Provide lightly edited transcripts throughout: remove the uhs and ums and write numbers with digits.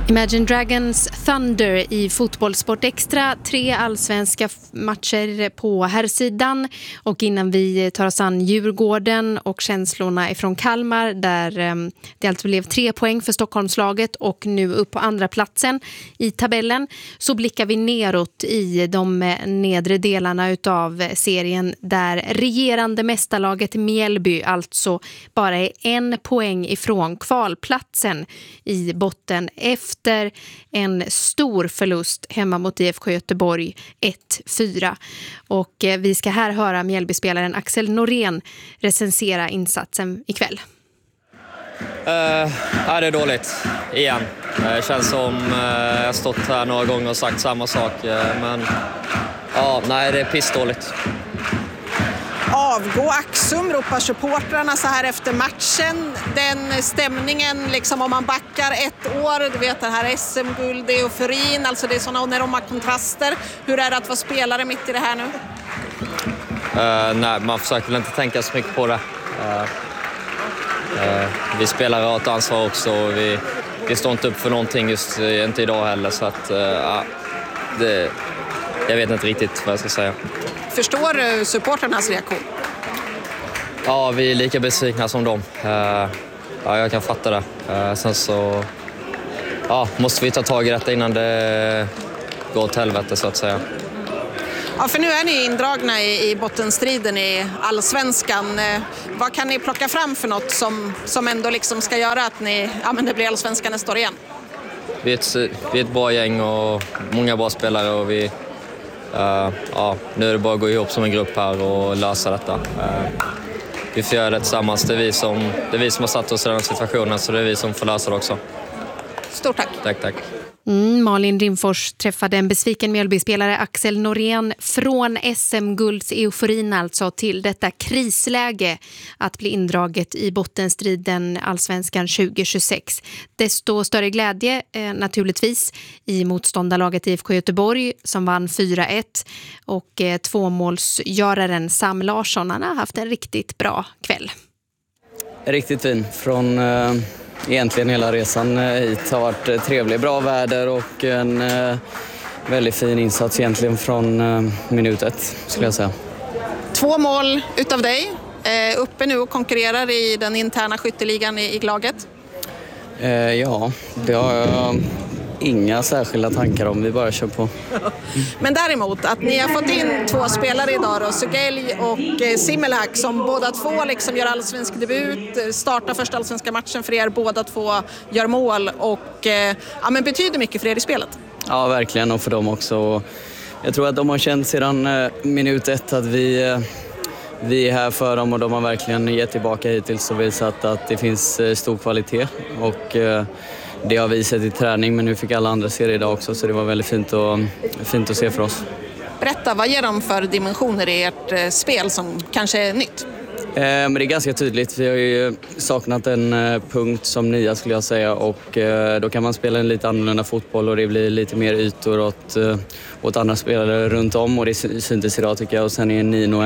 Imagine Dragons Thunder i Fotbollssport Extra. 3 allsvenska matcher på herrsidan. Och innan vi tar oss an Djurgården och känslorna ifrån Kalmar, där det alltså blev 3 poäng för Stockholmslaget och nu upp på andra platsen i tabellen, så blickar vi neråt i de nedre delarna utav serien, där regerande mästarlaget Mjällby alltså bara är 1 poäng ifrån kvalplatsen i botten efter en stor förlust hemma mot IFK Göteborg 1-4. Och vi ska här höra Mjällby-spelaren Axel Norén recensera insatsen ikväll. Det är dåligt igen. Det känns som jag har stått här några gånger och sagt samma sak. Men det är pissdåligt. Avgå Axum, ropar supportrarna så här efter matchen. Den stämningen, liksom om man backar 1 år, du vet det här SM-guld, euforin, alltså det är sådana enorma kontraster. Hur är det att vara spelare mitt i det här nu? Man försöker väl inte tänka så mycket på det. Vi spelar har ett ansvar också och vi står inte upp för någonting just inte idag heller, så att jag vet inte riktigt vad jag ska säga. Förstår du supporternas reaktion? Ja, vi är lika besvikna som dem. Jag kan fatta det. Sen så måste vi ta tag i detta innan det går åt helvete, så att säga. Ja, för nu är ni indragna i bottenstriden i Allsvenskan. Vad kan ni plocka fram för något som ändå liksom ska göra att det blir Allsvenskan nästa år igen? Vi är ett bra gäng och många bra spelare, och nu är det bara att gå ihop som en grupp här och lösa detta. Vi får göra det tillsammans. Det är vi som har satt oss i den situationen, så det är vi som får lösa det också. Stort tack. Tack. Malin Rimfors träffade en besviken Mjällby-spelare, Axel Norén, från SM-gulds euforin alltså till detta krisläge att bli indraget i bottenstriden Allsvenskan 2026. Desto större glädje naturligtvis i motståndarlaget IFK Göteborg som vann 4-1, och 2-målsgöraren Sam Larsson, han har haft en riktigt bra kväll. Riktigt fin från egentligen hela resan hit. Har varit trevlig, bra väder och en väldigt fin insats egentligen från minut 1 skulle jag säga. 2 mål utav dig, uppe nu och konkurrerar i den interna skytteligan i laget. Det har jag inga särskilda tankar om, vi bara kör på. Men däremot att ni har fått in 2 spelare idag då, Sugelj och Simmelhack, som båda 2 liksom gör allsvensk debut, startar första allsvenska matchen för er, båda 2 gör mål och betyder mycket för er i spelet. Ja, verkligen, och för dem också. Jag tror att de har känt sedan minut 1 att vi är här för dem, och de har verkligen gett tillbaka hittills och visat att det finns stor kvalitet, och det har vi sett i träning, men nu fick alla andra se det idag också, så det var väldigt fint att se för oss. Berätta, vad ger de för dimensioner i ert spel som kanske är nytt? Men det är ganska tydligt. Vi har ju saknat en punkt som 9 skulle jag säga, och då kan man spela en lite annorlunda fotboll och det blir lite mer ytor åt andra spelare runt om, och det syntes idag tycker jag. Och sen är Nino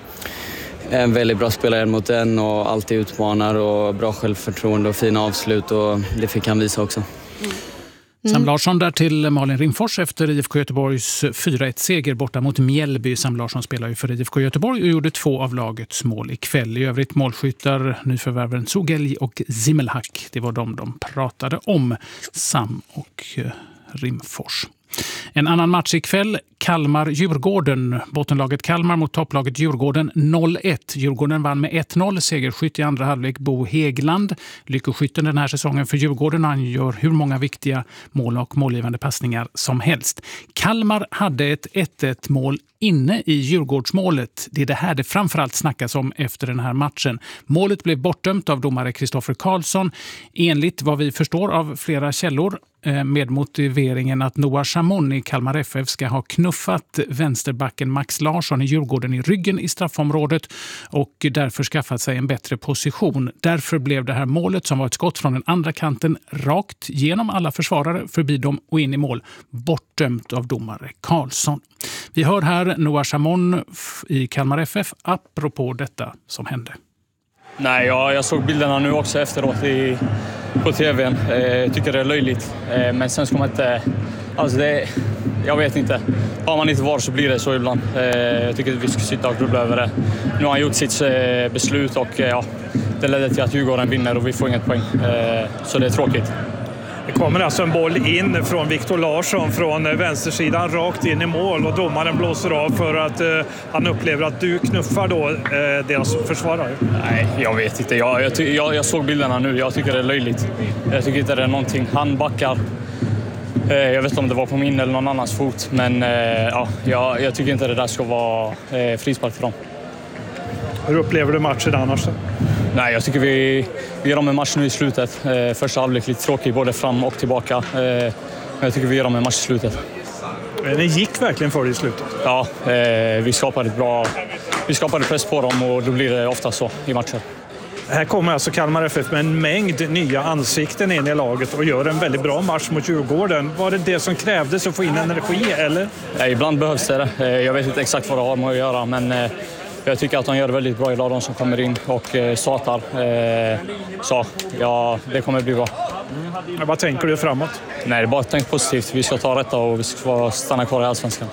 en väldigt bra spelare mot en och alltid utmanar och bra självförtroende och fina avslut, och det fick han visa också. Sam Larsson där till Malin Rimfors efter IFK Göteborgs 4-1-seger borta mot Mjällby. Sam Larsson spelar ju för IFK Göteborg och gjorde 2 av lagets mål ikväll. I övrigt målskyttar nyförvärven Sugelj och Simmelhack. Det var de pratade om, Sam och Rimfors. En annan match ikväll, Kalmar-Djurgården. Bottenlaget Kalmar mot topplaget Djurgården 0-1. Djurgården vann med 1-0. Segerskytt i andra halvlek Bo Hegland. Lyckoskytten den här säsongen för Djurgården. Han gör hur många viktiga mål och målgivande passningar som helst. Kalmar hade ett 1-1 mål inne i Djurgårdsmålet. Det är det här det framförallt snackas om efter den här matchen. Målet blev bortdömt av domare Kristoffer Karlsson, enligt vad vi förstår av flera källor, med motiveringen att Noah Chamon i Kalmar FF ska ha knuffat vänsterbacken Max Larsson i Djurgården i ryggen i straffområdet och därför skaffat sig en bättre position. Därför blev det här målet, som var ett skott från den andra kanten rakt genom alla försvarare, förbi dem och in i mål, bortdömt av domare Karlsson. Vi hör här Noah Chamon i Kalmar FF apropå detta som hände. Nej, jag såg bilderna nu också efteråt på tvn. Jag tycker det är löjligt. Men sen ska man inte... Alltså jag vet inte. Har man inte VAR så blir det så ibland. Jag tycker att vi ska sitta och grubbla över det. Nu har han gjort sitt beslut och det ledde till att Djurgården vinner och vi får inget poäng. Så det är tråkigt. Det kommer alltså en boll in från Viktor Larsson från vänstersidan rakt in i mål och domaren blåser av för att han upplever att du knuffar då deras försvarare. Nej, jag vet inte. Jag såg bilderna nu. Jag tycker det är löjligt. Jag tycker inte det är någonting. Han backar. Jag vet inte om det var på min eller någon annans fot, men jag tycker inte det där ska vara frispark för dem. Hur upplever du matchen annars? Nej, jag tycker vi gör om en match nu i slutet. Första halvlek lite tråkig, både fram och tillbaka. Men jag tycker vi gör om en match i slutet. Det gick verkligen för det i slutet. Ja, vi skapade press på dem och då blir det ofta så i matcher. Här kommer alltså Kalmar FF med en mängd nya ansikten in i laget och gör en väldigt bra match mot Djurgården. Var det som krävdes att få in energi, eller? Ja, ibland behövs det. Jag vet inte exakt vad det har med att göra, men jag tycker att de gör det väldigt bra i lag, de som kommer in och satar. Så ja, det kommer bli bra. Vad tänker du framåt? Nej, det är bara tänk positivt. Vi ska ta rätta och vi ska stanna kvar i Allsvenskan.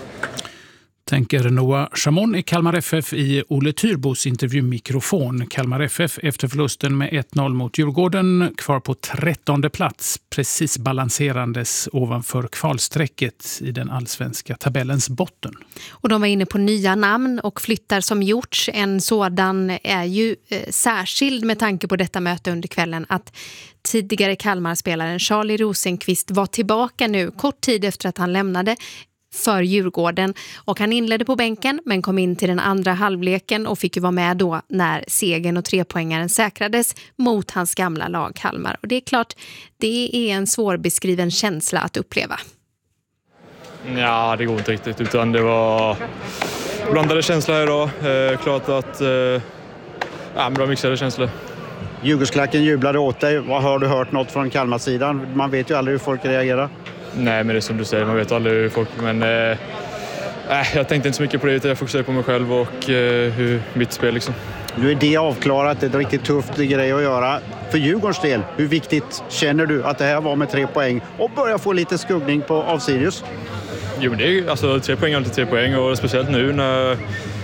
Tänker Noah Chamon i Kalmar FF i Olle Tyrbos intervjumikrofon. Kalmar FF efter förlusten med 1-0 mot Djurgården kvar på 13:e plats, precis balanserandes ovanför kvalsträcket i den allsvenska tabellens botten. Och de var inne på nya namn och flyttar som gjorts. En sådan är ju särskild med tanke på detta möte under kvällen, att tidigare Kalmar-spelaren Charlie Rosenqvist var tillbaka nu kort tid efter att han lämnade för Djurgården, och han inledde på bänken men kom in till den andra halvleken och fick ju vara med då när segern och 3-poängaren säkrades mot hans gamla lag Kalmar. Och det är klart, det är en svårbeskriven känsla att uppleva. Ja, det går inte riktigt, utan det var blandade känslor idag. Klart att men det var mixade känslor. Djurgårdsklacken jublade åt dig. Vad har du hört något från Kalmar-sidan? Man vet ju aldrig hur folk reagerar. Nej, men det är som du säger, man vet aldrig hur folk... Men jag tänkte inte så mycket på det, utan jag fokuserade på mig själv och hur mitt spel liksom. Nu är det avklarat, det är en riktigt tufft grej att göra. För Djurgårdens del, hur viktigt känner du att det här var med 3 poäng och börja få lite skuggning på Sirius? Jo, men det är ju, alltså 3 poäng är alltid 3 poäng, och speciellt nu när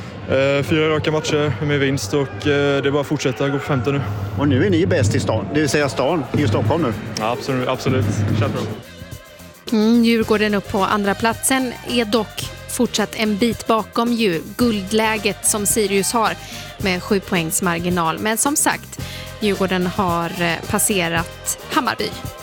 4 raka matcher med vinst, och det är bara att fortsätta gå på 15 nu. Och nu är ni bäst i stan, det vill säga stan i Stockholm nu? Ja, absolut. Känns bra. Djurgården upp på andra platsen är dock fortsatt en bit bakom guldläget som Sirius har med 7 poängs marginal. Men som sagt, Djurgården har passerat Hammarby.